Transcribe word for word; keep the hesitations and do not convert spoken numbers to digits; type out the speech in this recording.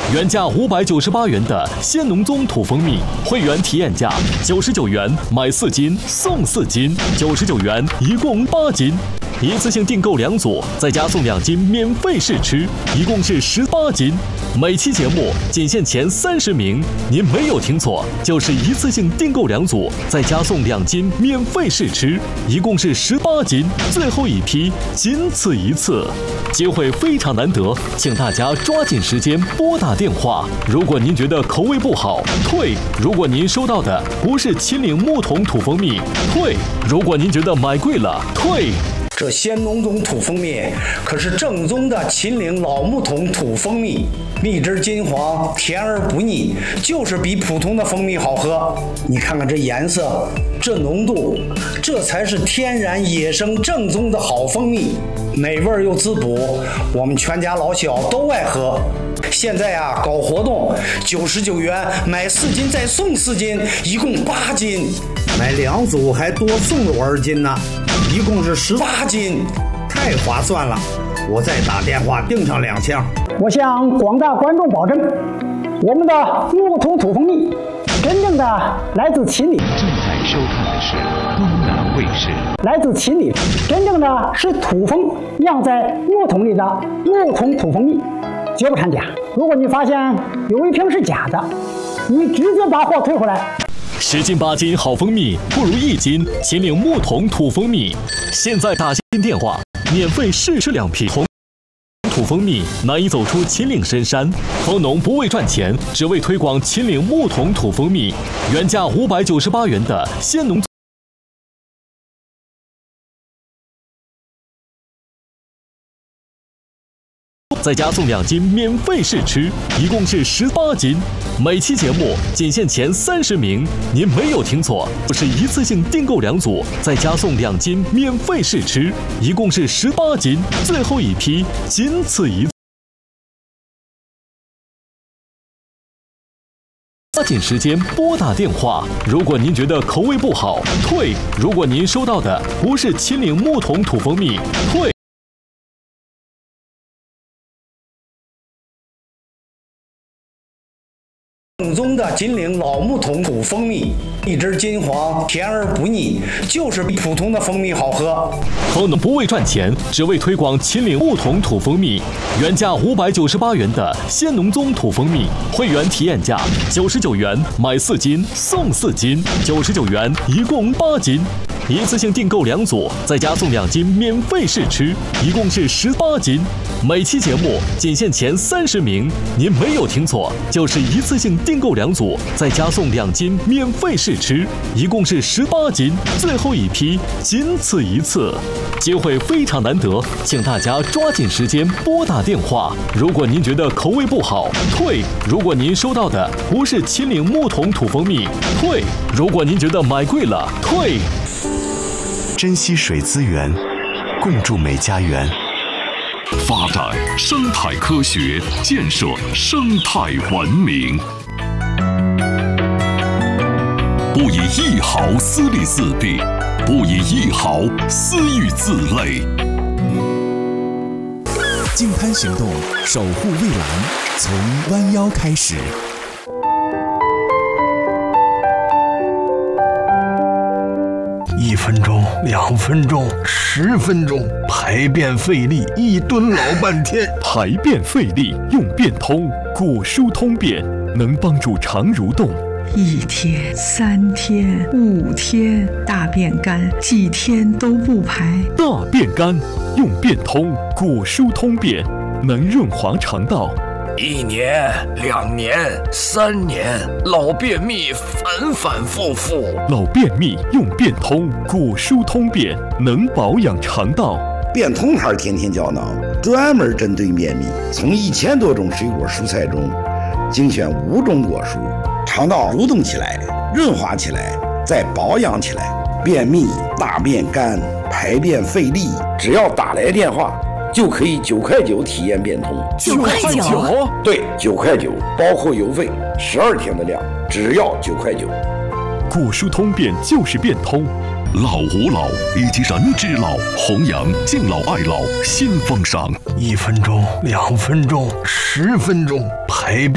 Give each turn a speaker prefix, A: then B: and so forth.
A: 原价五百九十八元的鲜农宗土蜂蜜，会员体验价九十九元买四斤送四斤，九十九元一共八斤。一次性订购两组，再加送两斤免费试吃，一共是十八斤。每期节目仅限前三十名，您没有听错，就是一次性订购两组，再加送两斤免费试吃，一共是十八斤。最后一批仅此一次，机会非常难得，请大家抓紧时间拨打电话。如果您觉得口味不好，退；如果您收到的不是秦岭木桶土蜂蜜，退；如果您觉得买贵了，退。
B: 这鲜农宗土蜂蜜可是正宗的秦岭老木桶土蜂蜜，蜜汁金黄，甜而不腻，就是比普通的蜂蜜好喝。你看看这颜色，这浓度，这才是天然野生正宗的好蜂蜜，美味又滋补，我们全家老小都爱喝。现在啊，搞活动，九十九元买四斤再送四斤，一共八斤，买两组还多送了我二斤呢，一共是十八斤，太划算了！我再打电话订上两箱。
C: 我向广大观众保证，我们的木桶土蜂蜜真正的来自秦岭。
D: 正在收看的是东南卫视。
C: 来自秦岭，真正的是土蜂酿在木桶里的木桶土蜂蜜，绝不掺假。如果你发现有一瓶是假的，你直接把货退回来。
A: 十斤八斤好蜂蜜不如一斤秦岭木桶土蜂蜜。现在打进电话，免费试吃两瓶土蜂蜜，难以走出秦岭深山。蜂农不为赚钱，只为推广秦岭木桶土蜂蜜。原价五百九十八元的鲜农再加送两斤免费试吃，一共是十八斤。每期节目仅限前三十名，您没有听错，就是一次性订购两组，再加送两斤免费试吃，一共是十八斤。最后一批仅此一次，抓紧时间拨打电话。如果您觉得口味不好，退；如果您收到的不是秦岭木桶土蜂蜜，退。
B: 正宗的秦岭老木桶土蜂蜜，蜜汁金黄，甜而不腻，就是比普通的蜂蜜好喝。
A: 蜂农不为赚钱，只为推广秦岭木桶土蜂蜜。原价五百九十八元的鲜农宗土蜂蜜，会员体验价九十九元买四斤送四斤，九十九元一共八斤。一次性订购两组，再加送两斤免费试吃，一共是十八斤。每期节目仅限前三十名，您没有听错，就是一次性订购两组，再加送两斤免费试吃，一共是十八斤。最后一批仅此一次，机会非常难得，请大家抓紧时间拨打电话。如果您觉得口味不好，退；如果您收到的不是秦岭木桶土蜂蜜，退；如果您觉得买贵了，退。
E: 珍惜水资源，共筑美家园。
D: 发展生态科学，建设生态文明。不以一毫私利自弊，不以一毫私欲自累。
F: 净滩行动，守护蔚蓝，从弯腰开始。
G: 一分钟，两分钟，十分钟，排便费力，一蹲老半天。
E: 排便费力用便通，果蔬通便能帮助肠蠕动。
H: 一天、三天、五天，大便干，几天都不排。
E: 大便干用便通，果蔬通便能润滑肠道。
I: 一年、两年、三年，老便秘反反复复。
E: 老便秘用便通，果蔬通便能保养肠道。
J: 便通牌天天胶囊专门针对便秘，从一千多种水果蔬菜中精选五种果蔬，肠道蠕动起来，润滑起来，再保养起来。便秘、大便干、排便费力，只要打来电话就可以九块九体验便通。
I: 九块九？
J: 对，九块九，包括邮费，十二天的量，只要九块九。
E: 果蔬通便就是便通。
D: 老吾老以及人之老，弘扬敬老爱老新风尚。
G: 一分钟，两分钟，十分钟，排便。